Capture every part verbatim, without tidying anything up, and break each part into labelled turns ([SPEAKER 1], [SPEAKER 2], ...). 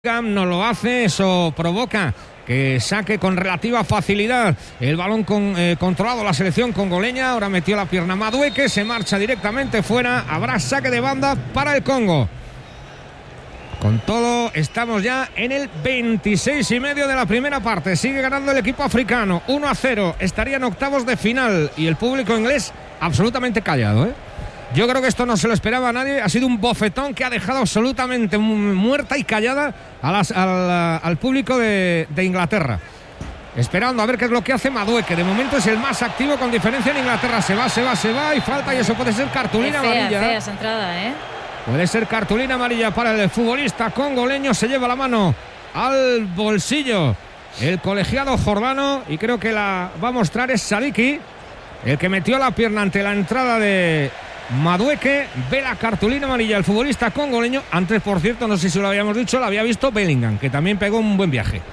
[SPEAKER 1] No lo hace, eso provoca que saque con relativa facilidad el balón con, eh, controlado la selección congoleña. Ahora metió la pierna Madueke, se marcha directamente fuera. Habrá saque de banda para el Congo. Con todo, estamos ya en el veintiséis y medio de la primera parte. Sigue ganando el equipo africano, uno a cero. Estaría en octavos de final y el público inglés absolutamente callado, ¿eh? Yo creo que esto no se lo esperaba a nadie. Ha sido un bofetón que ha dejado absolutamente muerta y callada a las, al, al público de, de Inglaterra. Esperando a ver qué es lo que hace Madueke. De momento es el más activo con diferencia en Inglaterra. Se va, se va, se va y falta, y eso puede ser cartulina
[SPEAKER 2] fea,
[SPEAKER 1] amarilla.
[SPEAKER 2] Fea esa entrada, ¿eh?
[SPEAKER 1] Puede ser cartulina amarilla para el futbolista congoleño. Se lleva la mano al bolsillo el colegiado jordano y creo que la va a mostrar es Sadiki, el que metió la pierna ante la entrada de Madueke. Ve la cartulina amarilla el futbolista congoleño. Antes, por cierto, no sé si lo habíamos dicho, lo había visto Bellingham, que también pegó un buen viaje.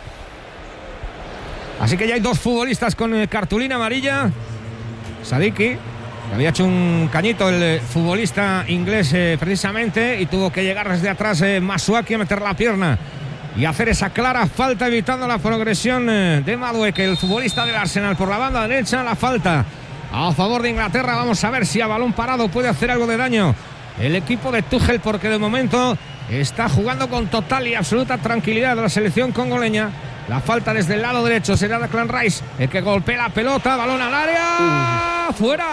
[SPEAKER 1] Así que ya hay dos futbolistas con cartulina amarilla. Sadiki, que había hecho un cañito el futbolista inglés eh, precisamente, y tuvo que llegar desde atrás eh, Masuaki a meter la pierna y hacer esa clara falta, evitando la progresión eh, de Madueke, el futbolista del Arsenal. Por la banda derecha, la falta a favor de Inglaterra. Vamos a ver si a balón parado puede hacer algo de daño el equipo de Tuchel, porque de momento está jugando con total y absoluta tranquilidad la selección congoleña. La falta desde el lado derecho será Declan Rice, el que golpea la pelota, balón al área, uh.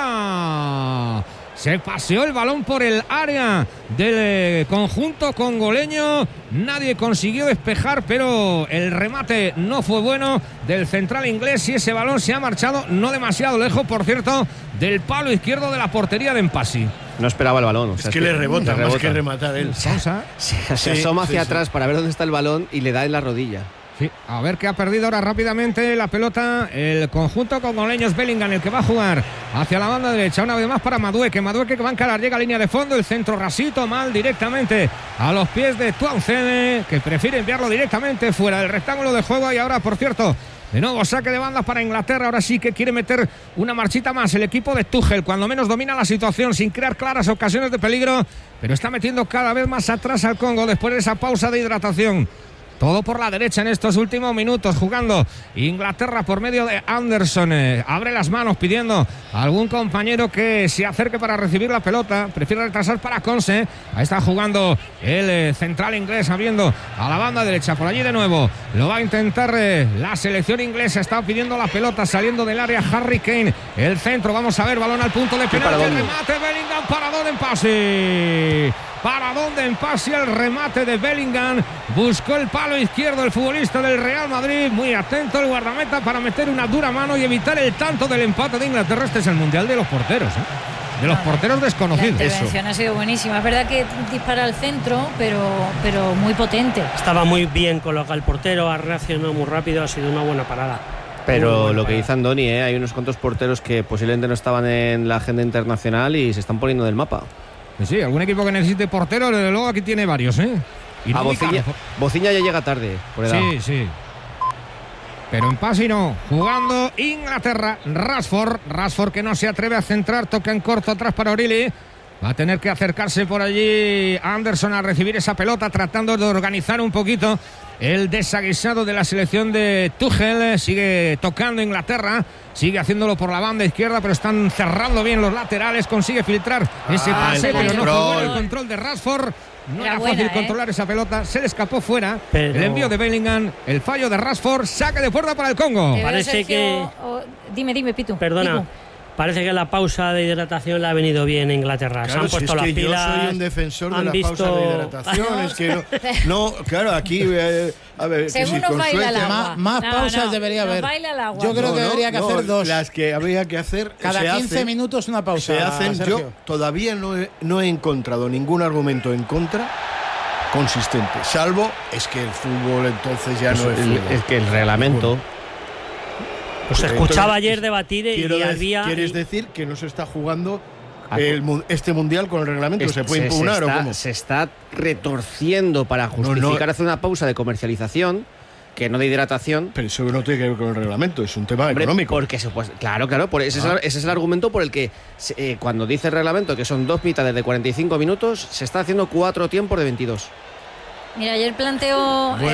[SPEAKER 1] fuera. Se paseó el balón por el área del conjunto congoleño. Nadie consiguió despejar, pero el remate no fue bueno del central inglés, y ese balón se ha marchado no demasiado lejos, por cierto, del palo izquierdo de la portería de Mpasi.
[SPEAKER 3] No esperaba el balón. O sea,
[SPEAKER 4] es que,
[SPEAKER 3] es que
[SPEAKER 4] le rebota,
[SPEAKER 3] le rebota
[SPEAKER 4] más que rematar él.
[SPEAKER 3] Se, se, se
[SPEAKER 4] sí,
[SPEAKER 3] asoma hacia
[SPEAKER 4] sí,
[SPEAKER 3] atrás
[SPEAKER 4] sí.
[SPEAKER 3] para ver dónde está el balón y le da en la rodilla.
[SPEAKER 1] Sí, a ver qué ha perdido ahora rápidamente la pelota el conjunto congoleño. Es Bellingham el que va a jugar hacia la banda derecha, una vez más para Madueke. Madueke que va a encarar, llega a línea de fondo, el centro rasito, mal directamente a los pies de Townsend, que prefiere enviarlo directamente fuera del rectángulo de juego. Y ahora, por cierto, de nuevo saque de banda para Inglaterra. Ahora sí que quiere meter una marchita más el equipo de Tuchel, cuando menos domina la situación sin crear claras ocasiones de peligro, pero está metiendo cada vez más atrás al Congo después de esa pausa de hidratación. Todo por la derecha en estos últimos minutos, jugando Inglaterra por medio de Anderson. Eh, abre las manos pidiendo a algún compañero que se acerque para recibir la pelota. Prefiere retrasar para Conse. Ahí está jugando el eh, central inglés, abriendo a la banda derecha. Por allí de nuevo lo va a intentar eh, la selección inglesa. Está pidiendo la pelota, saliendo del área Harry Kane. El centro, vamos a ver, balón al punto de penalti. El remate, Bellingham, paradón en pase. Paradón de Mpasi, el remate de Bellingham. Buscó el palo izquierdo el futbolista del Real Madrid. Muy atento el guardameta para meter una dura mano y evitar el tanto del empate de Inglaterra. Este es el mundial de los porteros, ¿eh? De los porteros desconocidos.
[SPEAKER 2] La intervención Eso. ha sido buenísima. Es verdad que dispara al centro, pero, pero muy potente.
[SPEAKER 5] Estaba muy bien colocado el portero, ha reaccionado muy rápido, ha sido una buena parada.
[SPEAKER 3] Pero lo que dice Andoni, ¿eh? Hay unos cuantos porteros que posiblemente no estaban en la agenda internacional y se están poniendo del mapa.
[SPEAKER 1] Sí, algún equipo que necesite portero, desde luego aquí tiene varios, ¿eh? Y no
[SPEAKER 3] a Bociña, Bociña ya llega tarde, por edad.
[SPEAKER 1] Sí, sí. Pero Mpasi no. Jugando Inglaterra, Rashford. Rashford que no se atreve a centrar, toca en corto atrás para O'Reilly. Va a tener que acercarse por allí Anderson a recibir esa pelota, tratando de organizar un poquito el desaguisado de la selección de Tuchel. Sigue tocando Inglaterra, sigue haciéndolo por la banda izquierda, pero están cerrando bien los laterales. Consigue filtrar ese
[SPEAKER 4] ah,
[SPEAKER 1] pase, pero no fue bueno el
[SPEAKER 2] control.
[SPEAKER 1] control de Rashford. No era,
[SPEAKER 2] era
[SPEAKER 1] fácil
[SPEAKER 2] buena,
[SPEAKER 1] controlar
[SPEAKER 2] ¿eh?
[SPEAKER 1] esa pelota, se le escapó fuera.
[SPEAKER 5] Pero...
[SPEAKER 1] el envío de Bellingham, el fallo de Rashford, saque de puerta para el Congo.
[SPEAKER 2] Eh,
[SPEAKER 5] Parece
[SPEAKER 2] Sergio,
[SPEAKER 5] que...
[SPEAKER 2] oh, dime, dime, Pitu.
[SPEAKER 5] Perdona.
[SPEAKER 2] Pitu.
[SPEAKER 5] Parece que la pausa de hidratación le ha venido bien a Inglaterra.
[SPEAKER 4] Claro,
[SPEAKER 5] Se han puesto
[SPEAKER 4] si es
[SPEAKER 5] las
[SPEAKER 4] que
[SPEAKER 5] pilas.
[SPEAKER 4] Yo soy un defensor de la
[SPEAKER 5] visto...
[SPEAKER 4] pausa de hidratación. Es que no, no claro, aquí eh, a ver,
[SPEAKER 2] según
[SPEAKER 4] que si
[SPEAKER 2] nos baila el agua.
[SPEAKER 6] Más, más
[SPEAKER 2] no,
[SPEAKER 6] pausas
[SPEAKER 2] no,
[SPEAKER 6] debería haber.
[SPEAKER 2] Baila el agua.
[SPEAKER 6] Yo creo
[SPEAKER 4] no,
[SPEAKER 6] que
[SPEAKER 4] no,
[SPEAKER 6] debería que
[SPEAKER 4] no,
[SPEAKER 6] hacer dos.
[SPEAKER 4] Las que habría que hacer
[SPEAKER 6] cada
[SPEAKER 4] se
[SPEAKER 6] quince
[SPEAKER 4] hacen,
[SPEAKER 6] minutos una pausa.
[SPEAKER 4] Se hacen.
[SPEAKER 6] Sergio.
[SPEAKER 4] Yo todavía no he, no he encontrado ningún argumento en contra consistente, salvo es que el fútbol entonces ya
[SPEAKER 3] Pues
[SPEAKER 4] no es
[SPEAKER 3] el,
[SPEAKER 4] fútbol.
[SPEAKER 3] es que el reglamento.
[SPEAKER 5] Pues se escuchaba ayer debatir y,
[SPEAKER 4] Quiero
[SPEAKER 5] y
[SPEAKER 4] decir,
[SPEAKER 5] había...
[SPEAKER 4] ¿Quieres
[SPEAKER 5] y...
[SPEAKER 4] decir que no se está jugando el, este mundial con el reglamento?
[SPEAKER 3] Es,
[SPEAKER 4] ¿Se puede
[SPEAKER 3] se,
[SPEAKER 4] impugnar
[SPEAKER 3] se está,
[SPEAKER 4] o cómo?
[SPEAKER 3] Se está retorciendo para justificar
[SPEAKER 4] no, no.
[SPEAKER 3] hacer una pausa de comercialización, que no de hidratación.
[SPEAKER 4] Pero eso no tiene que ver con el reglamento, es un tema
[SPEAKER 3] Hombre,
[SPEAKER 4] económico.
[SPEAKER 3] Porque se, pues, claro, claro, por ese,
[SPEAKER 4] Ah.
[SPEAKER 3] es, ese es el argumento por el que eh, cuando dice el reglamento que son dos mitades de cuarenta y cinco minutos, se está haciendo cuatro tiempos de veintidós.
[SPEAKER 2] Mira, ayer planteó
[SPEAKER 1] Bueno.